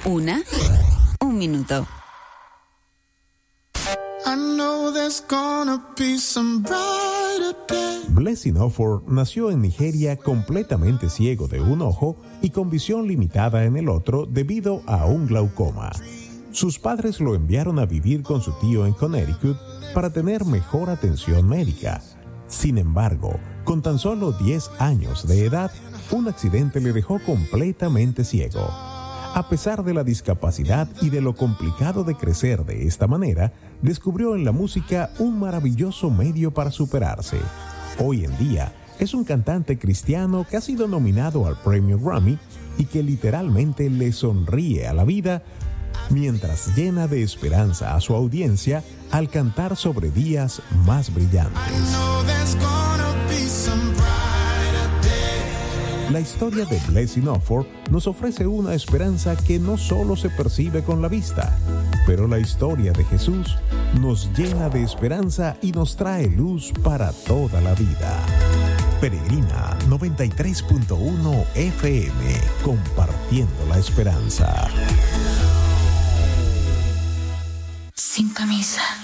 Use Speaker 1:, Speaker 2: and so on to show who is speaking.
Speaker 1: un minuto.
Speaker 2: Blessing Offor nació en Nigeria completamente ciego de un ojo y con visión limitada en el otro debido a un glaucoma. Sus padres lo enviaron a vivir con su tío en Connecticut para tener mejor atención médica. Sin embargo, con tan solo 10 años de edad, un accidente le dejó completamente ciego. A pesar de la discapacidad y de lo complicado de crecer de esta manera, descubrió en la música un maravilloso medio para superarse. Hoy en día, es un cantante cristiano que ha sido nominado al premio Grammy y que literalmente le sonríe a la vida mientras llena de esperanza a su audiencia al cantar sobre días más brillantes. La historia de Blessing Offor nos ofrece una esperanza que no solo se percibe con la vista, pero la historia de Jesús nos llena de esperanza y nos trae luz para toda la vida. Peregrina 93.1 FM, compartiendo la esperanza.
Speaker 1: Sin camisa.